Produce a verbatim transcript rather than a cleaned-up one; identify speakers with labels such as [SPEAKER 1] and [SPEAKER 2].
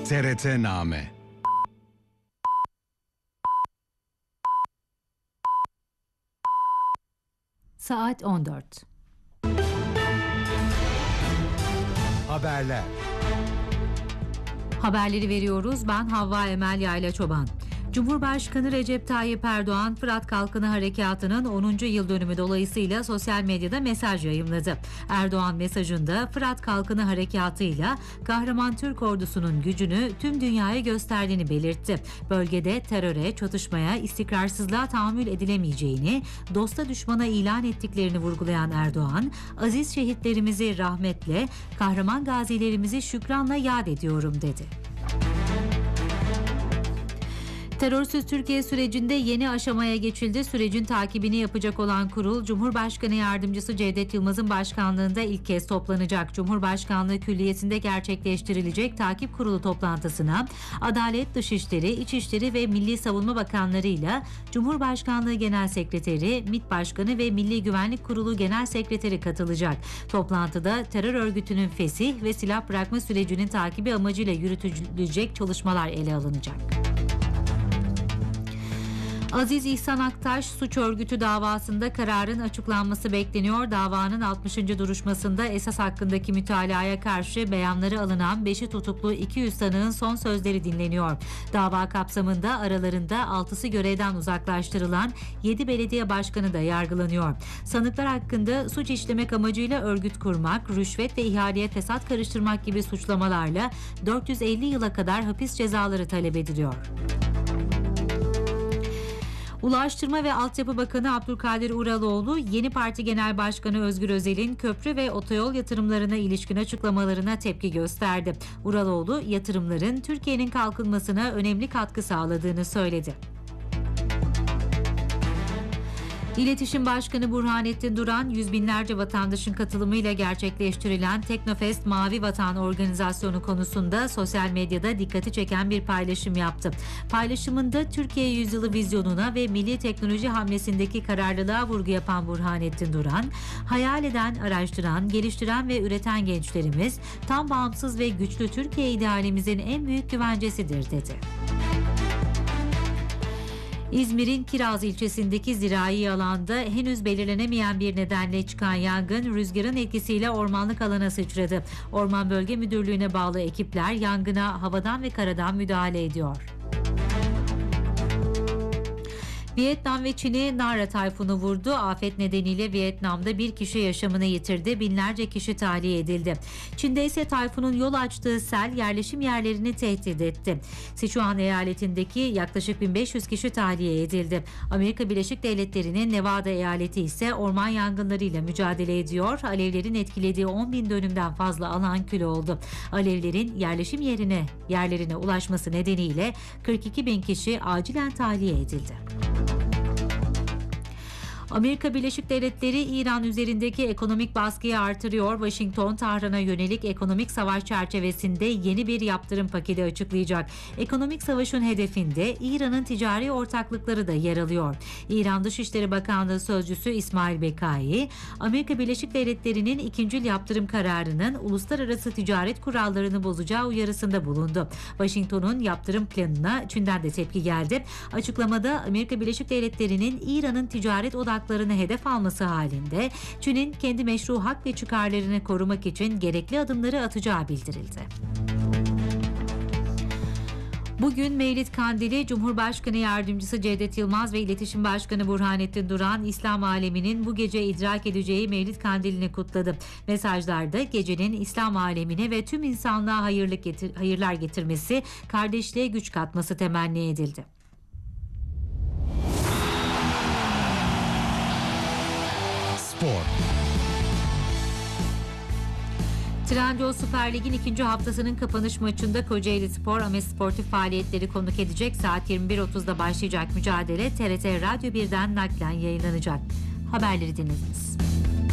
[SPEAKER 1] T R T-Name.
[SPEAKER 2] Saat on dört.
[SPEAKER 1] Haberler.
[SPEAKER 2] Haberleri veriyoruz. Ben Havva Emel Yayla Çoban. Cumhurbaşkanı Recep Tayyip Erdoğan, Fırat Kalkını Harekatı'nın onuncu yıl dönümü dolayısıyla sosyal medyada mesaj yayımladı. Erdoğan mesajında Fırat Kalkını Harekatı'yla kahraman Türk ordusunun gücünü tüm dünyaya gösterdiğini belirtti. Bölgede teröre, çatışmaya, istikrarsızlığa tahammül edilemeyeceğini, dosta düşmana ilan ettiklerini vurgulayan Erdoğan, aziz şehitlerimizi rahmetle, kahraman gazilerimizi şükranla yad ediyorum dedi. Terörsüz Türkiye sürecinde yeni aşamaya geçildi. Sürecin takibini yapacak olan kurul, Cumhurbaşkanı Yardımcısı Cevdet Yılmaz'ın başkanlığında ilk kez toplanacak. Cumhurbaşkanlığı Külliyesi'nde gerçekleştirilecek takip kurulu toplantısına Adalet, Dışişleri, İçişleri ve Milli Savunma Bakanlarıyla Cumhurbaşkanlığı Genel Sekreteri, MİT Başkanı ve Milli Güvenlik Kurulu Genel Sekreteri katılacak. Toplantıda terör örgütünün fesih ve silah bırakma sürecinin takibi amacıyla yürütülecek çalışmalar ele alınacak. Aziz İhsan Aktaş suç örgütü davasında kararın açıklanması bekleniyor. Davanın altmışıncı duruşmasında esas hakkındaki mütalaya karşı beyanları alınan beşi tutuklu iki yüz sanığın son sözleri dinleniyor. Dava kapsamında aralarında altısı görevden uzaklaştırılan yedi belediye başkanı da yargılanıyor. Sanıklar hakkında suç işlemek amacıyla örgüt kurmak, rüşvet ve ihaleye fesat karıştırmak gibi suçlamalarla dört yüz elli yıla kadar hapis cezaları talep ediliyor. Ulaştırma ve Altyapı Bakanı Abdülkadir Uraloğlu, yeni parti genel başkanı Özgür Özel'in köprü ve otoyol yatırımlarına ilişkin açıklamalarına tepki gösterdi. Uraloğlu, yatırımların Türkiye'nin kalkınmasına önemli katkı sağladığını söyledi. İletişim Başkanı Burhanettin Duran, yüz binlerce vatandaşın katılımıyla gerçekleştirilen Teknofest Mavi Vatan organizasyonu konusunda sosyal medyada dikkati çeken bir paylaşım yaptı. Paylaşımında Türkiye Yüzyılı vizyonuna ve milli teknoloji hamlesindeki kararlılığa vurgu yapan Burhanettin Duran, hayal eden, araştıran, geliştiren ve üreten gençlerimiz tam bağımsız ve güçlü Türkiye idealimizin en büyük güvencesidir dedi. İzmir'in Kiraz ilçesindeki zirai alanda henüz belirlenemeyen bir nedenle çıkan yangın rüzgarın etkisiyle ormanlık alana sıçradı. Orman Bölge Müdürlüğü'ne bağlı ekipler yangına havadan ve karadan müdahale ediyor. Vietnam ve Çin'i Nara tayfunu vurdu. Afet nedeniyle Vietnam'da bir kişi yaşamını yitirdi. Binlerce kişi tahliye edildi. Çin'de ise tayfunun yol açtığı sel yerleşim yerlerini tehdit etti. Sichuan eyaletindeki yaklaşık bin beş yüz kişi tahliye edildi. Amerika Birleşik Devletleri'nin Nevada eyaleti ise orman yangınlarıyla mücadele ediyor. Alevlerin etkilediği on bin dönümden fazla alan kül oldu. Alevlerin yerleşim yerine yerlerine ulaşması nedeniyle kırk iki bin kişi acilen tahliye edildi. Amerika Birleşik Devletleri İran üzerindeki ekonomik baskıyı artırıyor. Washington, Tahran'a yönelik ekonomik savaş çerçevesinde yeni bir yaptırım paketi açıklayacak. Ekonomik savaşın hedefinde İran'ın ticari ortaklıkları da yer alıyor. İran Dışişleri Bakanlığı Sözcüsü İsmail Bekai, Amerika Birleşik Devletleri'nin ikincil yaptırım kararının uluslararası ticaret kurallarını bozacağı uyarısında bulundu. Washington'un yaptırım planına Çin'den de tepki geldi. Açıklamada Amerika Birleşik Devletleri'nin İran'ın ticaret odaklarını hedef alması halinde Çin'in kendi meşru hak ve çıkarlarını korumak için gerekli adımları atacağı bildirildi. Bugün Mevlid Kandili, Cumhurbaşkanı Yardımcısı Cevdet Yılmaz ve İletişim Başkanı Burhanettin Duran, İslam aleminin bu gece idrak edeceği Mevlid Kandilini kutladı. Mesajlarda gecenin İslam alemine ve tüm insanlığa hayırlık getir- hayırlar getirmesi, kardeşliğe güç katması temenni edildi.
[SPEAKER 1] Spor.
[SPEAKER 2] Trendyol Süper Lig'in ikinci haftasının kapanış maçında Kocaeli Spor, Ames Sportif faaliyetleri konuk edecek. Saat yirmi bir otuzda başlayacak mücadele T R T Radyo birden naklen yayınlanacak. Haberleri dinlediniz.